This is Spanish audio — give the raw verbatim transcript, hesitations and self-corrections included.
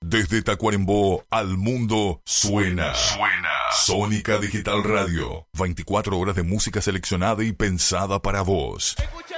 Desde Tacuarembó al mundo suena. Suena. Sónica Digital Radio. veinticuatro horas de música seleccionada y pensada para vos.